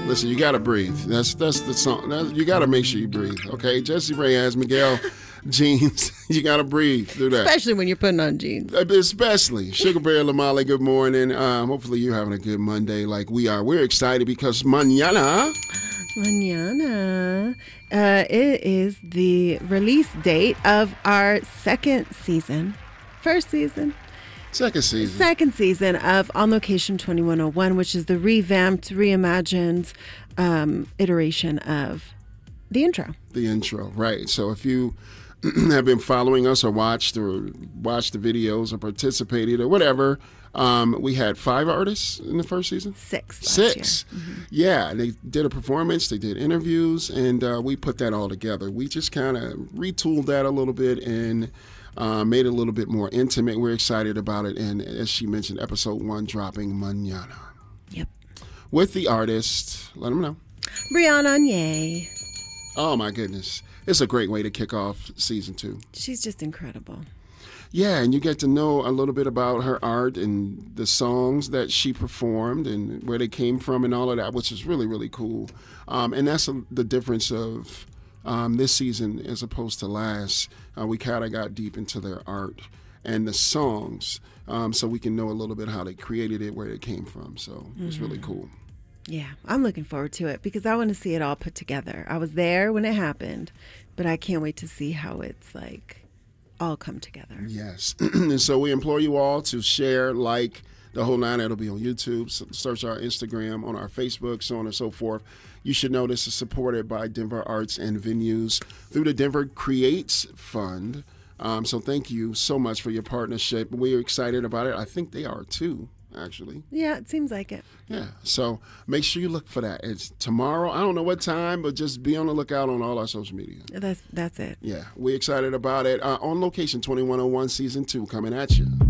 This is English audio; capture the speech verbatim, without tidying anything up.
Listen, you gotta breathe. That's that's the song. That's, you gotta make sure you breathe. Okay, Jesse Ray has Miguel jeans. You gotta breathe through that. Especially when you're putting on jeans. Especially Sugar Bear Lamale. Good morning. Um, hopefully you're having a good Monday like we are. We're excited because mañana. Mañana. Uh, it is the release date of our second season, first season. Second season. Second season of On Location twenty-one oh one, which is the revamped, reimagined um, iteration of the intro. The intro, right. So if you have been following us or watched or watched the videos or participated or whatever, um, we had five artists in the first season. Six. Last Six. Year. Mm-hmm. Yeah, they did a performance, they did interviews, and uh, we put that all together. We just kind of retooled that a little bit and Uh, made it a little bit more intimate. We're excited about it. And as she mentioned, episode one dropping mañana. Yep. With the artist, let them know. Brianna Nye. Oh, my goodness. It's a great way to kick off season two. She's just incredible. Yeah, and you get to know a little bit about her art and the songs that she performed and where they came from and all of that, which is really, really cool. Um, and that's a, the difference of Um, this season as opposed to last. Uh, we kind of got deep into their art and the songs um, so we can know a little bit how they created it, where it came from. So mm-hmm. It's really cool. Yeah, I'm looking forward to it because I want to see it all put together. I was there when it happened, but I can't wait to see how it's like all come together. Yes. And so we implore you all to share, like, the whole nine. It'll be on YouTube. So search our Instagram, on our Facebook, so on and so forth. You should know this is supported by Denver Arts and Venues through the Denver Creates Fund. Um, so thank you so much for your partnership. We're excited about it. I think they are too, actually. Yeah, it seems like it. Yeah. So make sure you look for that. It's tomorrow. I don't know what time, but just be on the lookout on all our social media. That's that's it. Yeah. We're excited about it. Uh, On Location twenty-one oh one Season two coming at you.